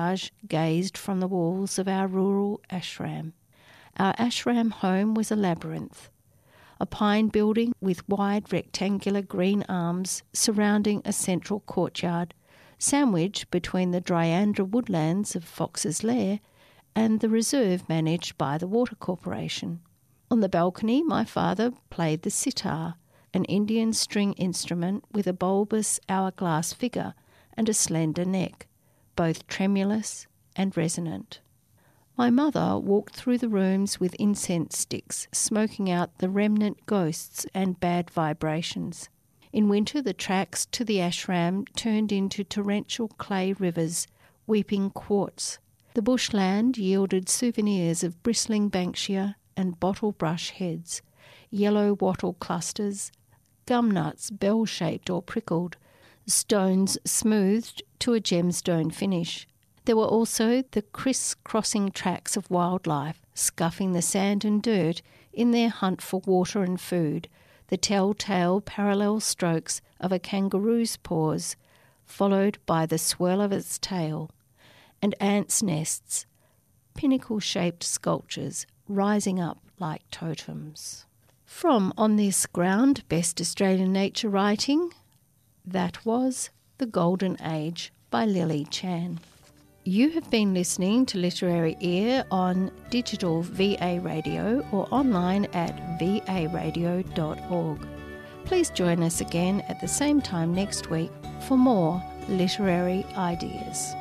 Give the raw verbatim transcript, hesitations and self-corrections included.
courtyard gazed from the walls of our rural ashram. Our ashram home was a labyrinth, a pine building with wide rectangular green arms surrounding a central courtyard, sandwiched between the Dryandra woodlands of Fox's Lair and the reserve managed by the Water Corporation. On the balcony, my father played the sitar, an Indian string instrument with a bulbous hourglass figure and a slender neck, both tremulous and resonant. My mother walked through the rooms with incense sticks, smoking out the remnant ghosts and bad vibrations. In winter, the tracks to the ashram turned into torrential clay rivers, weeping quartz. The bushland yielded souvenirs of bristling banksia and bottle brush heads, yellow wattle clusters, gum nuts bell-shaped or prickled, stones smoothed to a gemstone finish. There were also the criss-crossing tracks of wildlife, scuffing the sand and dirt in their hunt for water and food, the telltale parallel strokes of a kangaroo's paws, followed by the swirl of its tail, and ants' nests, pinnacle-shaped sculptures rising up like totems. From On This Ground, Best Australian Nature Writing, that was The Golden Age by Lily Chan. You have been listening to Literary Ear on digital V A radio or online at v a radio dot org. Please join us again at the same time next week for more literary ideas.